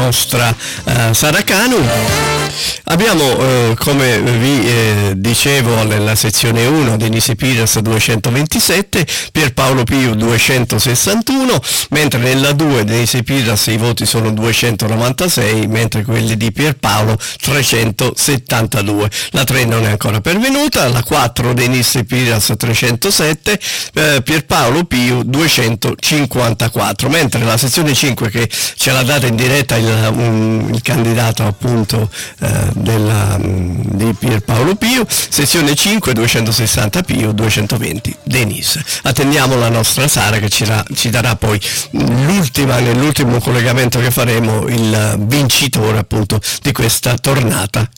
nostra Sara Canu. Abbiamo, come vi dicevo, nella sezione 1 Denise Piras 227, Pierpaolo Piu 261, mentre nella 2 Denise Piras i voti sono 296, mentre quelli di Pierpaolo 372. La 3 non è ancora pervenuta, la 4 Denise Piras 307, Pierpaolo Piu 254, mentre la sezione 5, che ce l'ha data in diretta il candidato appunto di Pierpaolo Piu, sezione 5 260 Piu, 220 Denise. Attendiamo la nostra Sara che ci darà poi nell'ultimo collegamento che faremo il vincitore appunto di questa tornata